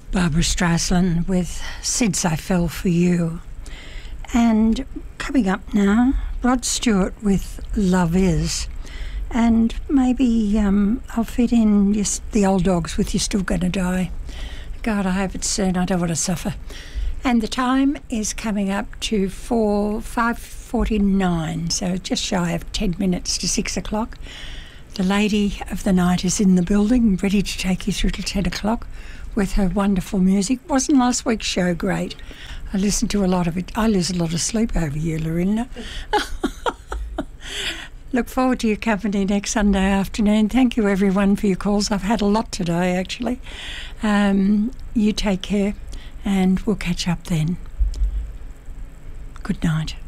Barbara Streisand with Since I Fell For You. And coming up now, Rod Stewart with Love Is. And maybe I'll fit in just the Old Dogs with You're Still Gonna Die. God, I hope it's soon. I don't want to suffer. And the time is coming up to 5:49, so just shy of 10 minutes to 6 o'clock. The lady of the night is in the building, ready to take you through till 10 o'clock with her wonderful music. Wasn't last week's show great? I listened to a lot of it. I lose a lot of sleep over you, Lorinda. Look forward to your company next Sunday afternoon. Thank you, everyone, for your calls. I've had a lot today, actually. You take care, and we'll catch up then. Good night.